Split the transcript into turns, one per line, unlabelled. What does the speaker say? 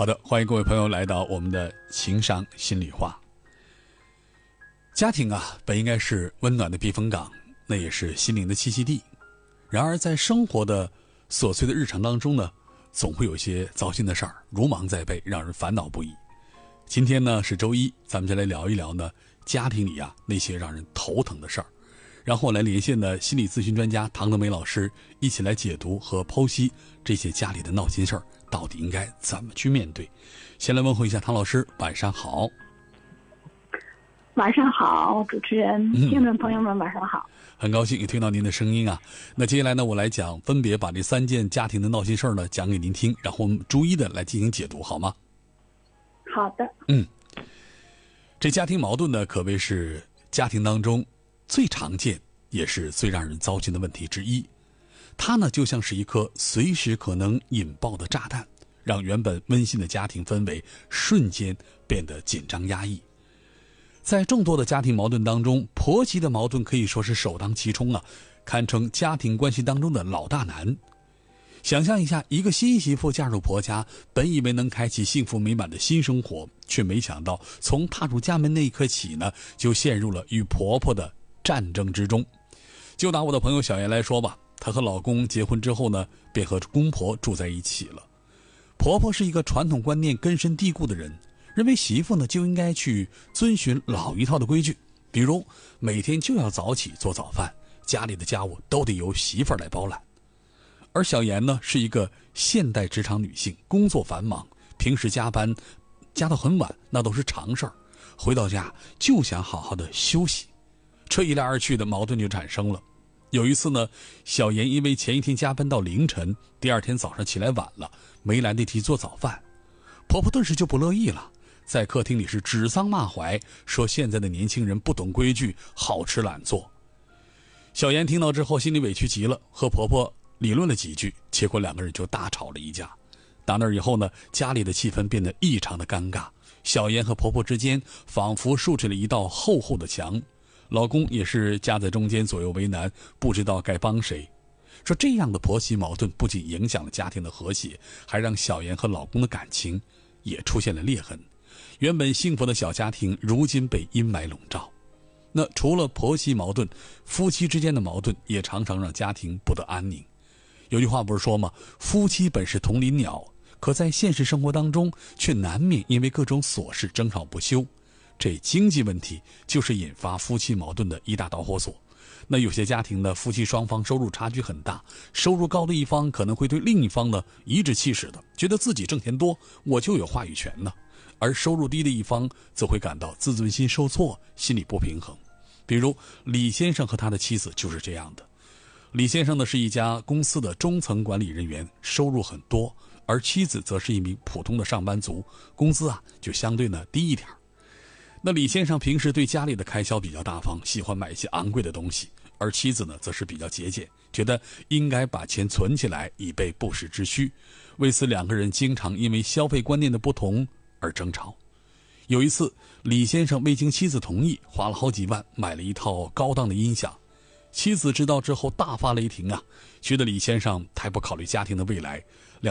好的，欢迎各位朋友来到我们的情商心里话。家庭啊，本应该是温暖的避风港，那也是心灵的栖息地。然而在生活的琐碎的日常当中呢，总会有些糟心的事儿，如芒在背，让人烦恼不已。今天呢是周一，咱们就来聊一聊呢家庭里啊那些让人头疼的事儿。然后来连线的心理咨询专家唐德梅老师，一起来解读和剖析这些家里的闹心事儿到底应该怎么去面对。先来问候一下唐老师，晚上好。
晚上好，主持人，听众朋友们，晚上好。
很高兴也听到您的声音啊。那接下来呢，我来讲，分别把这3件家庭的闹心事儿呢讲给您听，然后我们逐一的来进行解读，好吗？
好的。
这家庭矛盾呢，可谓是家庭当中最常见也是最让人糟心的问题之一。它呢就像是一颗随时可能引爆的炸弹，让原本温馨的家庭氛围瞬间变得紧张压抑。在众多的家庭矛盾当中，婆媳的矛盾可以说是首当其冲啊，堪称家庭关系当中的老大难。想象一下，一个新媳妇嫁入婆家，本以为能开启幸福美满的新生活，却没想到从踏入家门那一刻起呢，就陷入了与婆婆的战争之中。就拿我的朋友小妍来说吧，她和老公结婚之后呢，便和公婆住在一起了。婆婆是一个传统观念根深蒂固的人，认为媳妇呢就应该去遵循老一套的规矩，比如每天就要早起做早饭，家里的家务都得由媳妇儿来包揽。而小妍呢是一个现代职场女性，工作繁忙，平时加班加到很晚那都是常事儿，回到家就想好好的休息。这一来二去的矛盾就产生了。有一次呢，小妍因为前一天加班到凌晨，第二天早上起来晚了，没来得及做早饭，婆婆顿时就不乐意了，在客厅里是指桑骂槐，说现在的年轻人不懂规矩，好吃懒做。小妍听到之后心里委屈极了，和婆婆理论了几句，结果两个人就大吵了一架。打那以后呢，家里的气氛变得异常的尴尬，小妍和婆婆之间仿佛竖起了一道厚厚的墙，老公也是夹在中间左右为难，不知道该帮谁。说这样的婆媳矛盾不仅影响了家庭的和谐，还让小妍和老公的感情也出现了裂痕。原本幸福的小家庭如今被阴霾笼罩。那除了婆媳矛盾，夫妻之间的矛盾也常常让家庭不得安宁。有句话不是说吗，夫妻本是同林鸟，可在现实生活当中却难免因为各种琐事争吵不休。这经济问题就是引发夫妻矛盾的一大导火索。那有些家庭呢，夫妻双方收入差距很大，收入高的一方可能会对另一方呢颐指气使的，觉得自己挣钱多，我就有话语权呢。而收入低的一方则会感到自尊心受挫，心理不平衡。比如李先生和他的妻子就是这样的。李先生呢是一家公司的中层管理人员，收入很多，而妻子则是一名普通的上班族，工资啊就相对呢低一点。那李先生平时对家里的开销比较大方，喜欢买一些昂贵的东西，而妻子呢则是比较节俭，觉得应该把钱存起来以备不时之需。为此两个人经常因为消费观念的不同而争吵。有一次李先生未经妻子同意，花了好几万买了一套高档的音响，妻子知道之后大发雷霆啊，觉得李先生太不考虑家庭的未来，